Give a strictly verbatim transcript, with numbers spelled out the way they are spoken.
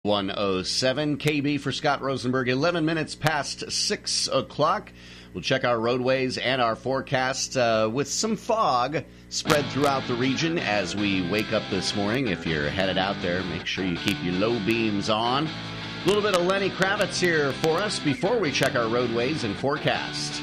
one oh seven K B for Scott Rosenberg, eleven minutes past six o'clock. We'll check our roadways and our forecast uh, with some fog spread throughout the region as we wake up this morning. If you're headed out there, make sure you keep your low beams on. A little bit of Lenny Kravitz here for us before we check our roadways and forecast.